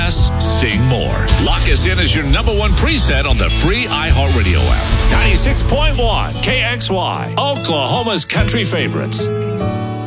less, sing more. Lock us in as your number one preset on the free iHeartRadio app. 96.1 KXY, Oklahoma's country favorites.